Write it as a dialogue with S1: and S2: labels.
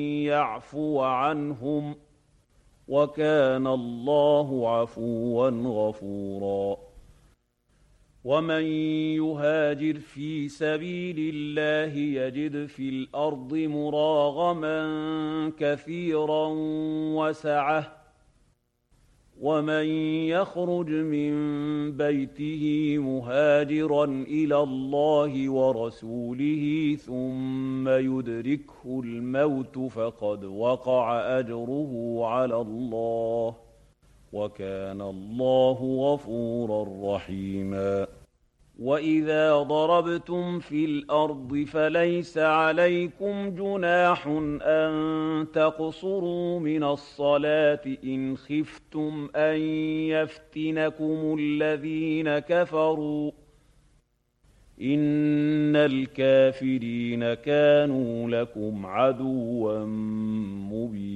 S1: يعفو عنهم، وكان الله عفوا غفورا. ومن يهاجر في سبيل الله يجد في الأرض مراغما كثيرا وسعة، ومن يخرج من بيته مهاجرا إلى الله ورسوله ثم يدركه الموت فقد وقع أجره على الله، وكان الله غفورا رحيما. وإذا ضربتم في الأرض فليس عليكم جناح أن تقصروا من الصلاة إن خفتم أن يفتنكم الذين كفروا، إن الكافرين كانوا لكم عدوا مبينا.